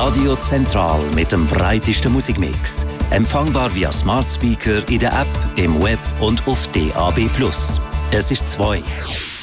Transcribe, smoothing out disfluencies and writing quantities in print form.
Radio Zentral mit dem breitesten Musikmix. Empfangbar via Smart Speaker in der App, im Web und auf DAB+. Es ist 2.